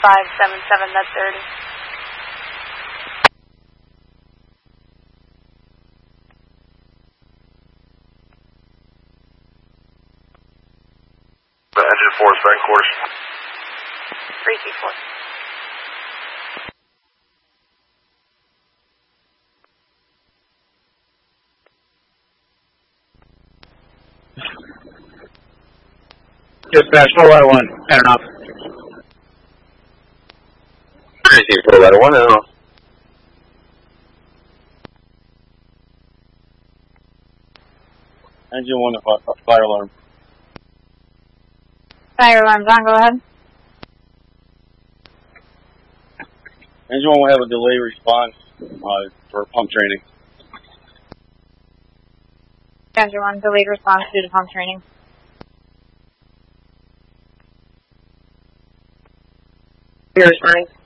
577, that's 30. Engine 4 is back course. 324. Dispatch 4-1, heading off. Receive 4-1, heading off. Engine 1, fire alarm. Fire alarm's on, go ahead. Engine 1 will have a delay response for pump training. Engine 1, delayed response due to pump training. Here's Frank.